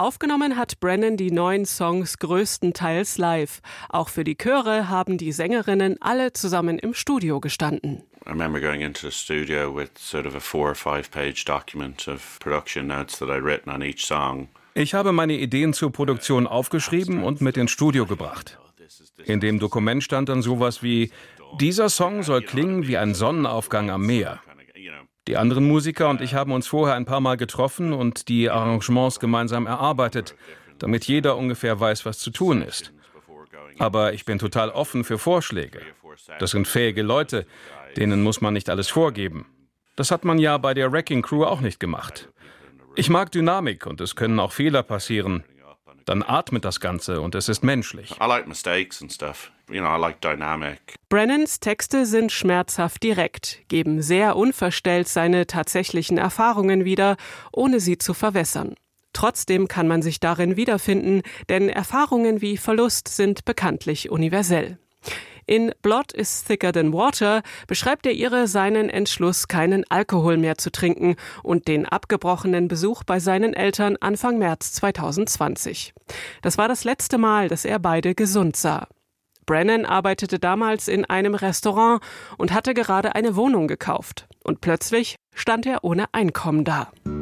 Aufgenommen hat Brennan die neuen Songs größtenteils live. Auch für die Chöre haben die Sängerinnen alle zusammen im Studio gestanden. I remember going into the studio with sort of a 4- or 5-page document of production notes that I'd written on each song. Ich habe meine Ideen zur Produktion aufgeschrieben und mit ins Studio gebracht. In dem Dokument stand dann sowas wie: Dieser Song soll klingen wie ein Sonnenaufgang am Meer. Die anderen Musiker und ich haben uns vorher ein paar Mal getroffen und die Arrangements gemeinsam erarbeitet, damit jeder ungefähr weiß, was zu tun ist. Aber ich bin total offen für Vorschläge. Das sind fähige Leute, denen muss man nicht alles vorgeben. Das hat man ja bei der Wrecking Crew auch nicht gemacht. Ich mag Dynamik und es können auch Fehler passieren. Dann atmet das Ganze und es ist menschlich. I like mistakes and stuff. I like dynamic. Brennans Texte sind schmerzhaft direkt, geben sehr unverstellt seine tatsächlichen Erfahrungen wieder, ohne sie zu verwässern. Trotzdem kann man sich darin wiederfinden, denn Erfahrungen wie Verlust sind bekanntlich universell. In Blood is Thicker Than Water beschreibt der Ire seinen Entschluss, keinen Alkohol mehr zu trinken und den abgebrochenen Besuch bei seinen Eltern Anfang März 2020. Das war das letzte Mal, dass er beide gesund sah. Brennan arbeitete damals in einem Restaurant und hatte gerade eine Wohnung gekauft. Und plötzlich stand er ohne Einkommen da.